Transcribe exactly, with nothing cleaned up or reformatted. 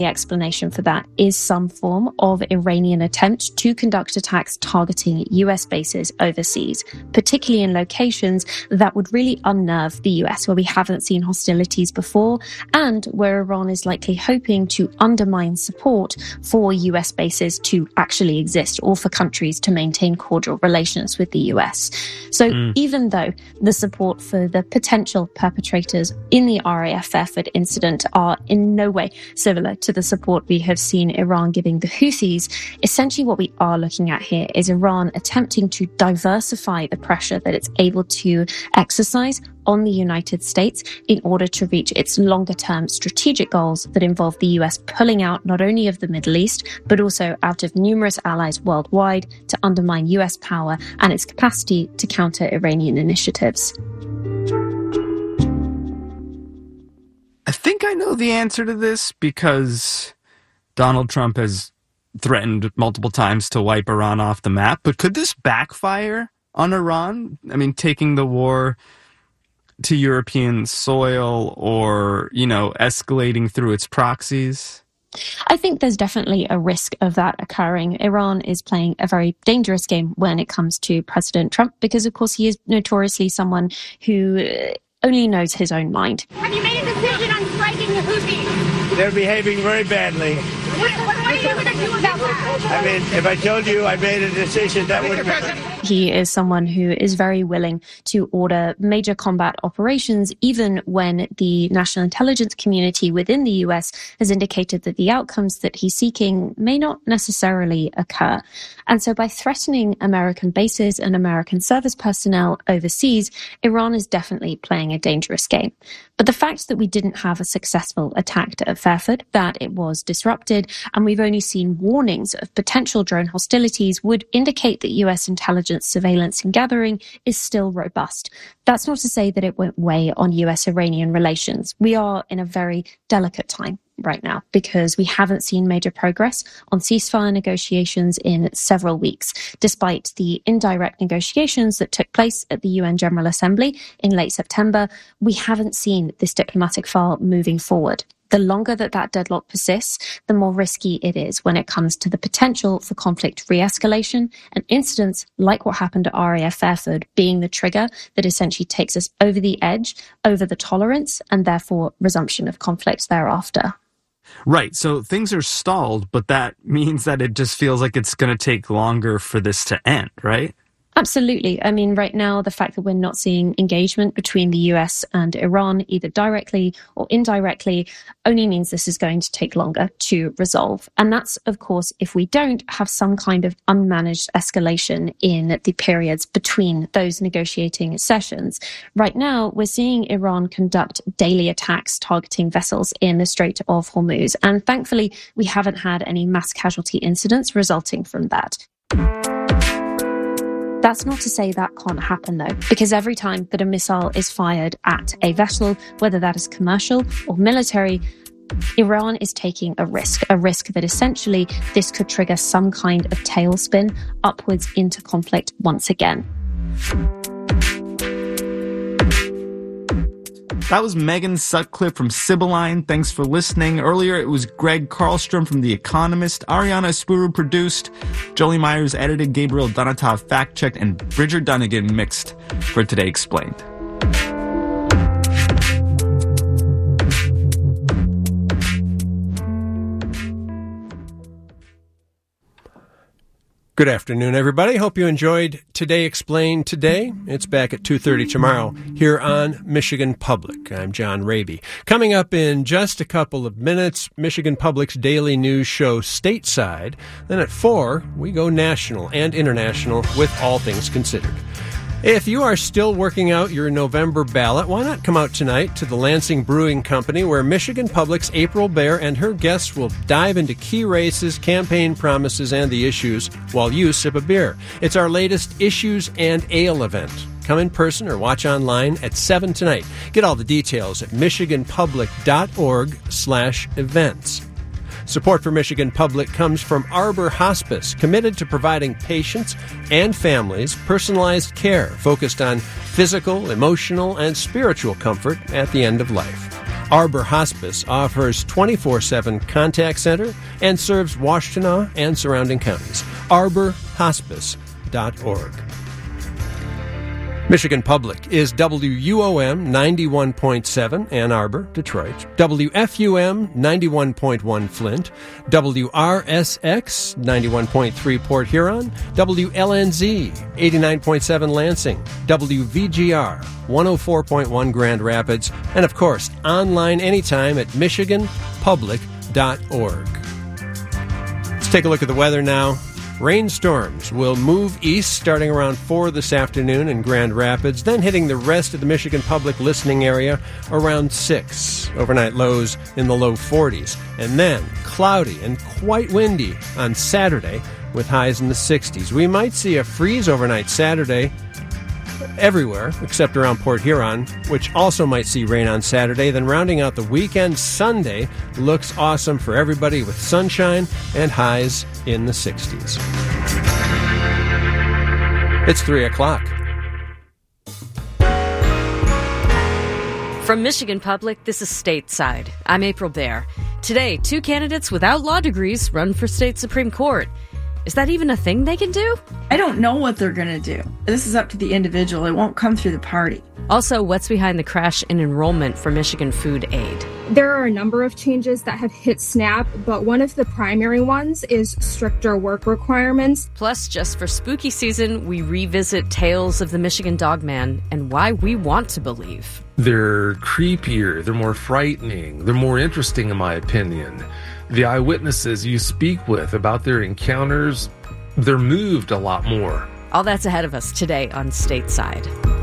The explanation for that is some form of Iranian attempt to conduct attacks targeting U S bases overseas, particularly in locations that would really unnerve the U S, where we haven't seen hostilities before, and where Iran is likely hoping to undermine support for U S bases to actually exist, or for countries to maintain cordial relations with the U S. So mm. even though the support for the potential perpetrators in the R A F Fairford incident are in no way similar to the support we have seen Iran giving the Houthis, essentially what we are looking at here is Iran attempting to diversify the pressure that it's able to exercise on the United States in order to reach its longer-term strategic goals that involve the U S pulling out not only of the Middle East, but also out of numerous allies worldwide to undermine U S power and its capacity to counter Iranian initiatives. I think I know the answer to this because Donald Trump has threatened multiple times to wipe Iran off the map. But could this backfire on Iran? I mean, taking the war to European soil, or, you know, escalating through its proxies? I think there's definitely a risk of that occurring. Iran is playing a very dangerous game when it comes to President Trump because, of course, he is notoriously someone who only knows his own mind. Have you made a decision on striking the Houthis? They're behaving very badly. What, what, what are you going to do about that? I mean, if I told you I made a decision, that would have... He is someone who is very willing to order major combat operations, even when the national intelligence community within the U S has indicated that the outcomes that he's seeking may not necessarily occur. And so by threatening American bases and American service personnel overseas, Iran is definitely playing a dangerous game. But the fact that we didn't have a successful attack at Fairford, that it was disrupted, and we've only seen warnings of potential drone hostilities would indicate that U S intelligence surveillance and gathering is still robust. That's not to say that it won't weigh on U S-Iranian relations. We are in a very delicate time right now because we haven't seen major progress on ceasefire negotiations in several weeks, despite the indirect negotiations that took place at the U N General Assembly in late September. We haven't seen this diplomatic file moving forward. The longer that that deadlock persists, the more risky it is when it comes to the potential for conflict re-escalation and incidents like what happened at R A F Fairford being the trigger that essentially takes us over the edge, over the tolerance, and therefore resumption of conflict thereafter. Right. So things are stalled, but that means that it just feels like it's going to take longer for this to end, right? Absolutely. I mean, right now, the fact that we're not seeing engagement between the U S and Iran, either directly or indirectly, only means this is going to take longer to resolve. And that's, of course, if we don't have some kind of unmanaged escalation in the periods between those negotiating sessions. Right now, we're seeing Iran conduct daily attacks targeting vessels in the Strait of Hormuz. And thankfully, we haven't had any mass casualty incidents resulting from that. That's not to say that can't happen, though, because every time that a missile is fired at a vessel, whether that is commercial or military, Iran is taking a risk, a risk that essentially this could trigger some kind of tailspin upwards into conflict once again. That was Megan Sutcliffe from Sibylline. Thanks for listening. Earlier, it was Greg Carlstrom from The Economist. Ariana Espuru produced. Jolie Myers edited. Gabriel Donatov fact-checked. And Bridger Dunnigan mixed for Today Explained. Good afternoon, everybody. Hope you enjoyed Today Explained today. It's back at two thirty tomorrow here on Michigan Public. I'm John Raby. Coming up in just a couple of minutes, Michigan Public's daily news show Stateside. Then at four, we go national and international with All Things Considered. If you are still working out your November ballot, why not come out tonight to the Lansing Brewing Company, where Michigan Public's April Baer and her guests will dive into key races, campaign promises, and the issues while you sip a beer. It's our latest Issues and Ale event. Come in person or watch online at seven tonight. Get all the details at michiganpublic.org slash events. Support for Michigan Public comes from Arbor Hospice, committed to providing patients and families personalized care focused on physical, emotional, and spiritual comfort at the end of life. Arbor Hospice offers twenty-four seven contact center and serves Washtenaw and surrounding counties. arbor hospice dot org. Michigan Public is W U O M ninety-one point seven, Ann Arbor, Detroit, W F U M ninety-one point one, Flint, W R S X ninety-one point three, Port Huron, W L N Z eighty-nine point seven, Lansing, W V G R one oh four point one, Grand Rapids, and of course, online anytime at michigan public dot org. Let's take a look at the weather now. Rainstorms will move east starting around four this afternoon in Grand Rapids, then hitting the rest of the Michigan Public listening area around six. Overnight lows in the low forties. And then cloudy and quite windy on Saturday with highs in the sixties. We might see a freeze overnight Saturday everywhere except around Port Huron, which also might see rain on Saturday. Then rounding out the weekend, Sunday looks awesome for everybody with sunshine and highs in the sixties. It's three o'clock. From Michigan Public, this is Stateside. I'm April Baer. Today, two candidates without law degrees run for state Supreme Court. Is that even a thing they can do? I don't know what they're going to do. This is up to the individual. It won't come through the party. Also, what's behind the crash in enrollment for Michigan Food Aid? There are a number of changes that have hit SNAP, but one of the primary ones is stricter work requirements. Plus, just for spooky season, we revisit tales of the Michigan Dogman and why we want to believe. They're creepier, they're more frightening, they're more interesting in my opinion. The eyewitnesses you speak with about their encounters, they're moved a lot more. All that's ahead of us today on Stateside.